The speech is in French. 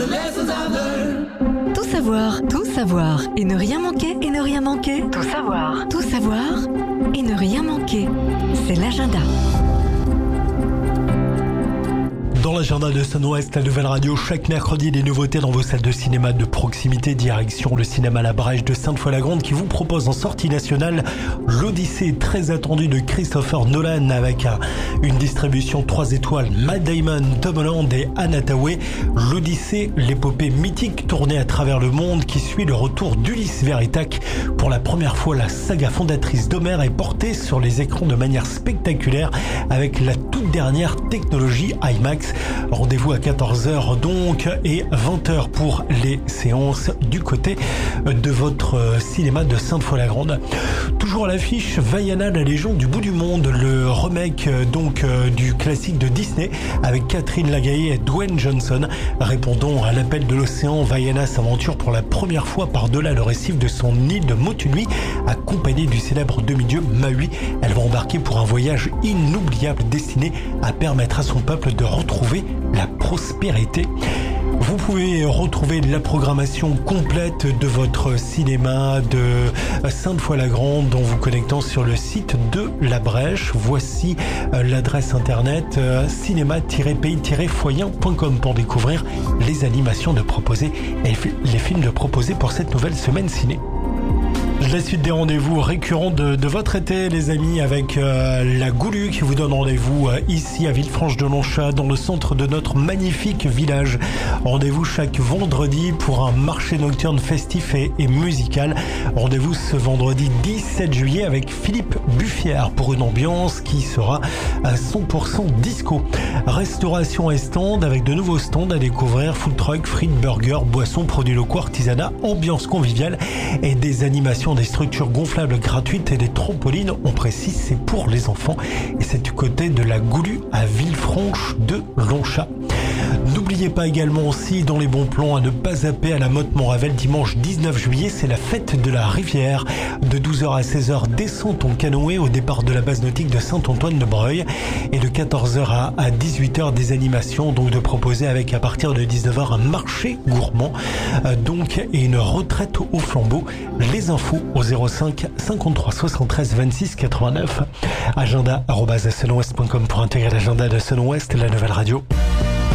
Tout savoir, tout savoir et ne rien manquer, et ne rien manquer. Tout savoir et ne rien manquer. C'est l'agenda. Dans l'agenda de Sun-Ouest, la nouvelle radio, chaque mercredi, des nouveautés dans vos salles de cinéma de proximité. Direction le cinéma La Brèche de Sainte-Foy-la-Grande qui vous propose en sortie nationale l'Odyssée très attendue de Christopher Nolan avec une distribution 3 étoiles. Matt Damon, Tom Holland et Anne Hathaway. L'Odyssée, l'épopée mythique tournée à travers le monde qui suit le retour d'Ulysse Veritac. Pour la première fois, la saga fondatrice d'Homère est portée sur les écrans de manière spectaculaire avec la toute dernière technologie IMAX. Rendez-vous à 14h donc et 20h pour les séances du côté de votre cinéma de Sainte-Foy-la-Grande. Toujours à l'affiche, Vaiana, la légende du bout du monde, le remake du classique de Disney avec Catherine Lagaillet et Dwayne Johnson. Répondant à l'appel de l'océan, Vaiana s'aventure pour la première fois par-delà le récif de son île de Motunui, accompagnée du célèbre demi-dieu Maui. Elle va embarquer pour un voyage inoubliable destiné à permettre à son peuple de retrouver la prospérité. Vous pouvez retrouver la programmation complète de votre cinéma de Sainte-Foy-la-Grande en vous connectant sur le site de La Brèche. Voici l'adresse internet cinéma-pays-foyen.com pour découvrir les animations de proposer et les films de proposer pour cette nouvelle semaine ciné. La suite des rendez-vous récurrents de votre été, les amis, avec la Goulue qui vous donne rendez-vous ici à Villefranche-de-Longchat, dans le centre de notre magnifique village. Rendez-vous chaque vendredi pour un marché nocturne festif et musical. Rendez-vous ce vendredi 17 juillet avec Philippe Buffière pour une ambiance qui sera à 100% disco. Restauration et stand avec de nouveaux stands à découvrir, food truck, frites, burgers, boissons, produits locaux, artisanat, ambiance conviviale et des animations, des structures gonflables gratuites et des trampolines. On précise, c'est pour les enfants et c'est du côté de la Goulue à Villefranche-de-Longchat. N'oubliez pas également aussi dans les bons plans à ne pas zapper à la Motte Montravel dimanche 19 juillet, c'est la fête de la rivière. De 12h à 16h, descente en canoë au départ de la base nautique de Saint-Antoine-de-Breuil et de 14h à 18h des animations donc de proposer avec à partir de 19h un marché gourmand et une retraite au flambeau. Les infos au 05 53 73 26 89. Agenda@sunouest.com pour intégrer l'agenda de Sun-Ouest, la nouvelle radio.